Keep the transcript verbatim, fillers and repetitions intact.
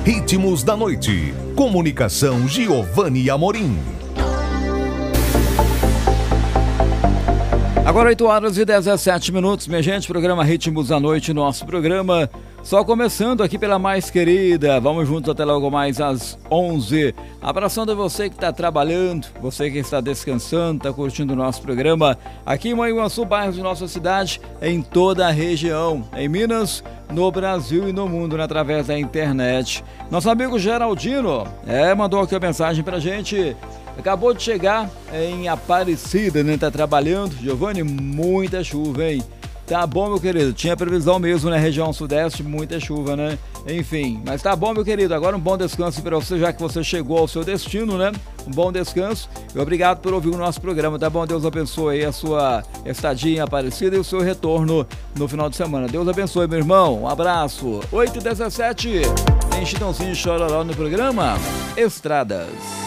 Ritmos da Noite. Comunicação Giovanni Amorim. Agora oito horas e dezessete minutos, minha gente, programa Ritmos da Noite, nosso programa só começando aqui pela mais querida. Vamos juntos até logo mais às onze. Abraçando você que está trabalhando, você que está descansando, está curtindo o nosso programa aqui em Manhuaçu, bairros de nossa cidade, em toda a região, em Minas, no Brasil e no mundo, né, através da internet. Nosso amigo Geraldino é, mandou aqui a mensagem pra gente. Acabou de chegar em Aparecida, né? Tá trabalhando. Giovanni, muita chuva, hein? Tá bom, meu querido. Tinha previsão mesmo, né? Região sudeste, muita chuva, né? Enfim, mas tá bom, meu querido. Agora um bom descanso para você, já que você chegou ao seu destino, né? Um bom descanso. E obrigado por ouvir o nosse programa, tá bom? Deus abençoe aí a sua estadia em Aparecida e o seu retorno no final de semana. Deus abençoe, meu irmão. Um abraço. oito e dezessete. Tem Chitãozinho e Chororó no programa Estradas.